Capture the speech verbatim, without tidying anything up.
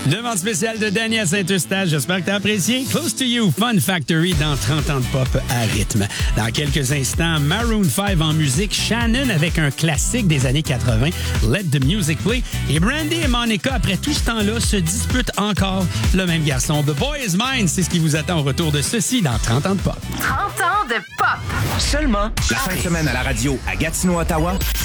Demande spéciale de Danny à Saint-Eustache. J'espère que tu as apprécié. Close to You, Fun Factory dans trente ans de pop à rythme. Dans quelques instants, Maroon five en musique, Shannon avec un classique des années quatre-vingt, Let the Music Play. Et Brandy et Monica, après tout ce temps-là, se disputent encore le même garçon. The Boy Is Mine, c'est ce qui vous attend au retour de ceci dans trente ans de pop. trente ans de pop. Seulement la fin de semaine à la radio à Gatineau, Ottawa,